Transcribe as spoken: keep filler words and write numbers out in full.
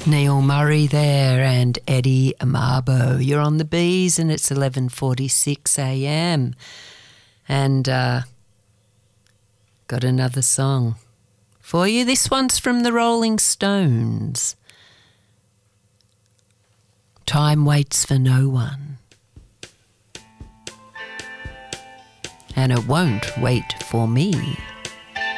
Neil Murray there and Eddie Mabo. You're on the Bees and it's eleven forty-six a m and uh, got another song for you. This one's from the Rolling Stones. Time waits for no one. And it won't wait for me.